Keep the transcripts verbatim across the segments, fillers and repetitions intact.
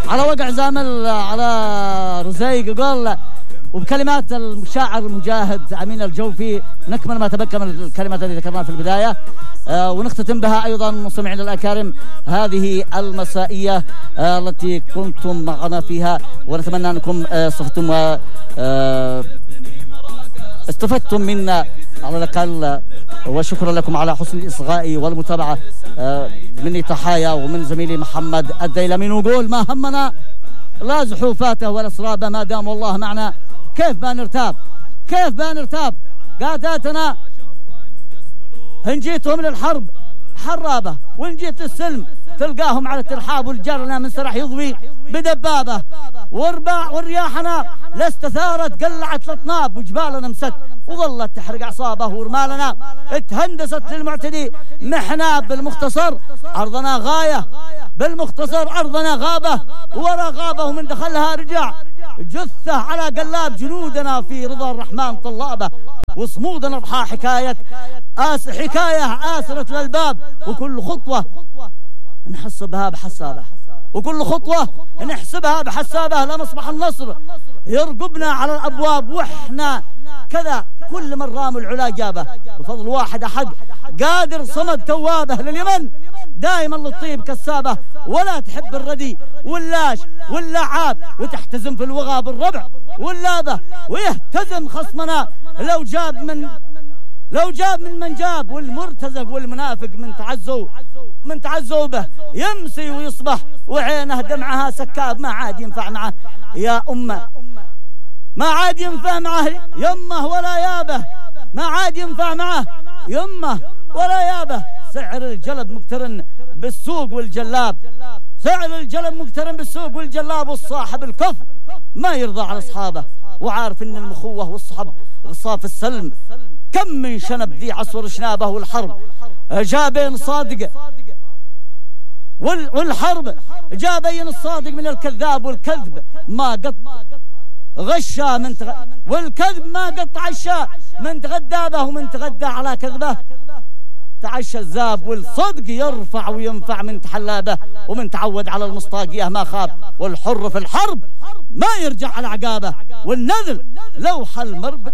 على وقع زامل على رزيق يقول وبكلمات الشاعر المجاهد أمين الجوفي نكمل ما تبقى من الكلمات التي ذكرناها في البداية، آه ونختتم بها أيضا مستمعينا الأكارم هذه المسائية آه التي كنتم معنا فيها، ونتمنى أنكم آه استفدتم و آه استفدتم منا على الأقل، وشكرا لكم على حسن الإصغاء والمتابعة. آه مني تحايا ومن زميلي محمد الديلمي نقول ما همنا لا زحوفاته ولا سرابه ما دام الله معنا. كيف ما نرتاب كيف ما نرتاب قاداتنا إن جيتهم للحرب حرابة، وإن جيت للسلم تلقاهم على الترحاب، والجرنا من سرح يضوي بدبابة، ورباع والرياحنا لاستثارت قلعت الأطناب، وجبالنا مست وظلت تحرق أعصابه، ورمالنا اتهندست للمعتدي محنا. بالمختصر أرضنا غاية، بالمختصر أرضنا غابة، ورا غابة ومن دخلها رجع جثة على قلاب جنودنا في رضا الرحمن طلابة، وصمودنا اضحى حكاية آس حكاية آسرة للباب، وكل خطوة نحسبها بحسابة، وكل خطوة نحسبها بحسابة، لا مصبح النصر يرقبنا على الأبواب، وإحنا كذا كل من رام العلا جابه، بفضل واحد أحد قادر صمد توابه، لليمن دائما للطيب كسابه، ولا تحب الردي واللاش واللعاب، وتحتزم في الوغى بالربع واللابه، ويهتزم خصمنا لو جاب من لو جاب من من جاب، والمرتزق والمنافق من تعزوا من تعزوا به يمسي ويصبح وعينه دمعها سكاب، ما عاد ينفع معه يا أمه، ما عاد ينفع معه يمه ولا يابه، ما عاد ينفع معه يمه ولا يابه. سعر الجلب مقترن بالسوق والجلاب، سعر الجلب مقترن بالسوق والجلاب، والصاحب الكف ما يرضى على أصحابه، وعارف إن المخوة والصحب غصاف السلم. كم من شنب ذي عصر شنابه، والحرب جابين صادق والحرب جابين الصادق من الكذاب، والكذب ما قط غشا من تغ... والكذب ما قطع الشا من تغدابه، ومن تغدى على كذبه تعشى الزاب، والصدق يرفع وينفع من تحلابه، ومن تعود على المصطاقيه ما خاب، والحر في الحرب ما يرجع على عقابه، والنذل لوحة المرب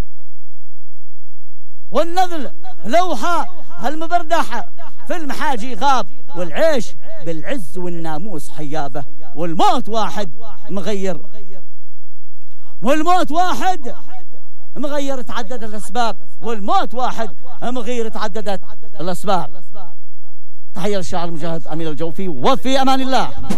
والنذل لوحة المبردحة في المحاجي غاب، والعيش بالعز والناموس حيابه، والموت واحد مغير والموت واحد مغير تعددت الأسباب، والموت واحد مغير تعددت الأسباب. تحية للشاعر المجاهد أمين الجوفي، وفي أمان الله.